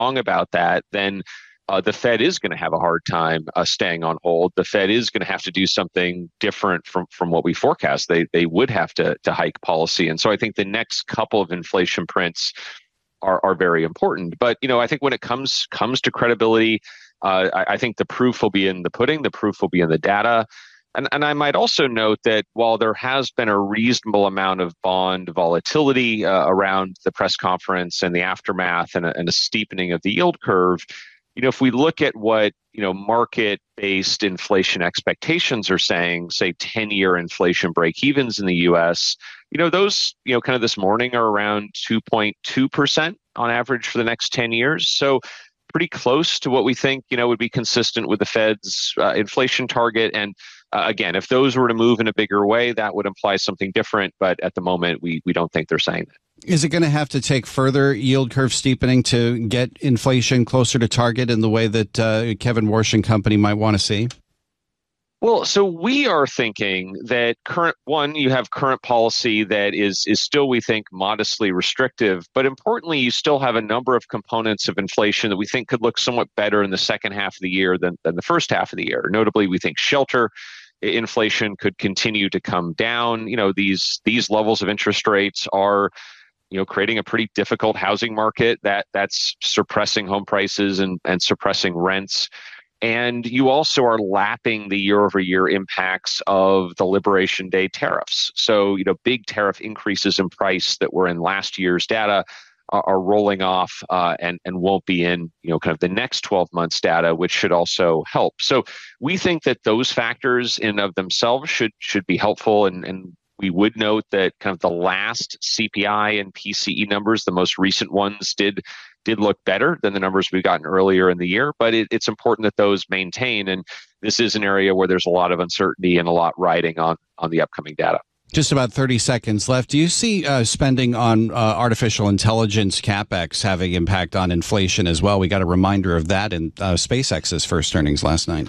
wrong about that, then the Fed is going to have a hard time staying on hold. The Fed is going to have to do something different from what we forecast. They would have to hike policy. And so I think the next couple of inflation prints are very important. But, I think when it comes to credibility, I think the proof will be in the pudding. The proof will be in the data. And I might also note that while there has been a reasonable amount of bond volatility around the press conference and the aftermath and a steepening of the yield curve, if we look at what, market-based inflation expectations are saying, say 10-year inflation break-evens in the U.S., those, kind of this morning are around 2.2% on average for the next 10 years. So pretty close to what we think, would be consistent with the Fed's inflation target. And again, if those were to move in a bigger way, that would imply something different. But at the moment, we don't think they're saying that. Is it going to have to take further yield curve steepening to get inflation closer to target in the way that Kevin Warsh and company might want to see? Well, so we are thinking that you have current policy that is still, we think, modestly restrictive. But importantly, you still have a number of components of inflation that we think could look somewhat better in the second half of the year than the first half of the year. Notably, we think shelter inflation could continue to come down. These levels of interest rates are creating a pretty difficult housing market that's suppressing home prices and suppressing rents. And you also are lapping the year-over-year impacts of the Liberation Day tariffs. So, big tariff increases in price that were in last year's data are rolling off and won't be in, kind of the next 12 months data, which should also help. So we think that those factors in of themselves should be helpful. And we would note that kind of the last CPI and PCE numbers, the most recent ones, did look better than the numbers we've gotten earlier in the year. But it's important that those maintain. And this is an area where there's a lot of uncertainty and a lot riding on the upcoming data. Just about 30 seconds left. Do you see spending on artificial intelligence CapEx having impact on inflation as well? We got a reminder of that in SpaceX's first earnings last night.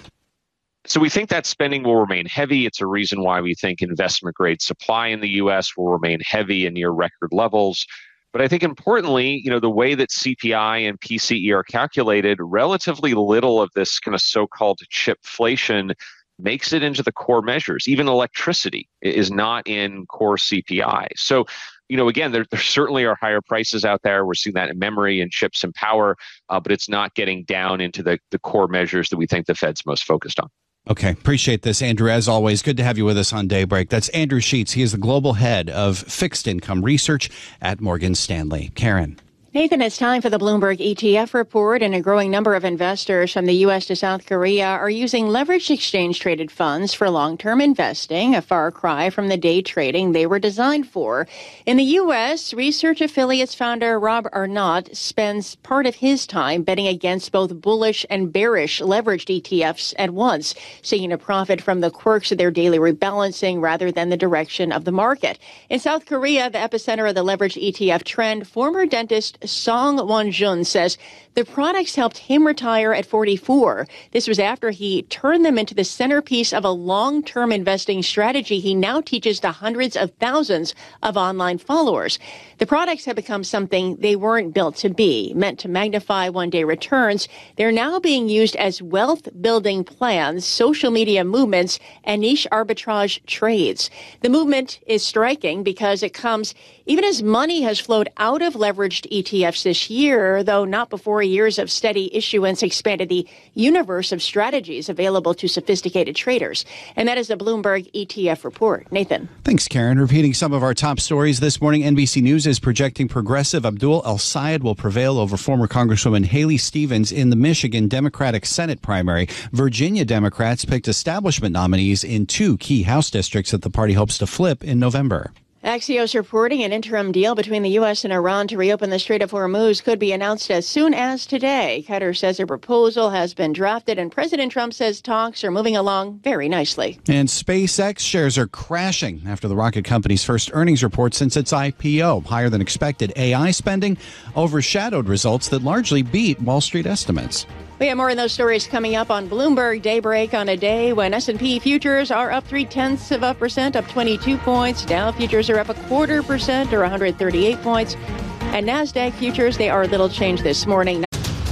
So we think that spending will remain heavy. It's a reason why we think investment grade supply in the U.S. will remain heavy and near record levels. But I think importantly, the way that CPI and PCE are calculated, relatively little of this kind of so-called chipflation makes it into the core measures. Even electricity is not in core CPI. So, again, there certainly are higher prices out there. We're seeing that in memory and chips and power, but it's not getting down into the core measures that we think the Fed's most focused on. Okay. Appreciate this, Andrew. As always, good to have you with us on Daybreak. That's Andrew Sheets. He is the global head of fixed income research at Morgan Stanley. Karen. Nathan, it's time for the Bloomberg ETF report, and a growing number of investors from the U.S. to South Korea are using leveraged exchange-traded funds for long-term investing, a far cry from the day trading they were designed for. In the U.S., Research Affiliates founder Rob Arnott spends part of his time betting against both bullish and bearish leveraged ETFs at once, seeking to profit from the quirks of their daily rebalancing rather than the direction of the market. In South Korea, the epicenter of the leveraged ETF trend, former dentist Song Won-jun says the products helped him retire at 44. This was after he turned them into the centerpiece of a long-term investing strategy he now teaches to hundreds of thousands of online followers. The products have become something they weren't built to be, meant to magnify one-day returns. They're now being used as wealth-building plans, social media movements, and niche arbitrage trades. The movement is striking because it comes even as money has flowed out of leveraged ETFs this year, though not before years of steady issuance expanded the universe of strategies available to sophisticated traders. And that is the Bloomberg ETF report. Nathan. Thanks, Karen. Repeating some of our top stories this morning, NBC News is projecting progressive Abdul El-Sayed will prevail over former Congresswoman Haley Stevens in the Michigan Democratic Senate primary. Virginia Democrats picked establishment nominees in two key House districts that the party hopes to flip in November. Axios reporting an interim deal between the U.S. and Iran to reopen the Strait of Hormuz could be announced as soon as today. Qatar says a proposal has been drafted, and President Trump says talks are moving along very nicely. And SpaceX shares are crashing after the rocket company's first earnings report since its IPO. Higher than expected AI spending overshadowed results that largely beat Wall Street estimates. We have more of those stories coming up on Bloomberg Daybreak on a day when S&P futures are up 0.3%, up 22 points. Dow futures are up 0.25% or 138 points. And NASDAQ futures, they are little change this morning.